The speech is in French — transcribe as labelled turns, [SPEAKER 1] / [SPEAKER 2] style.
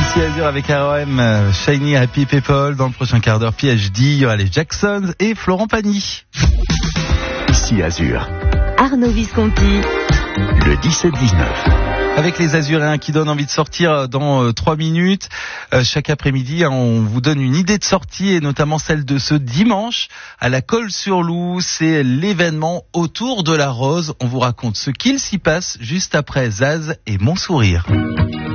[SPEAKER 1] Ici Azur avec REM, Shiny Happy People. Dans le prochain quart d'heure, PhD, il y aura les Jacksons et Florent Pagny.
[SPEAKER 2] Ici Azur.
[SPEAKER 3] Arnaud Visconti.
[SPEAKER 2] Le 17-19.
[SPEAKER 1] Avec les Azuréens qui donnent envie de sortir dans 3 minutes. Chaque après-midi, on vous donne une idée de sortie et notamment celle de ce dimanche à la Colle-sur-Loup. C'est l'événement autour de la rose. On vous raconte ce qu'il s'y passe juste après Zaz et Mon Sourire.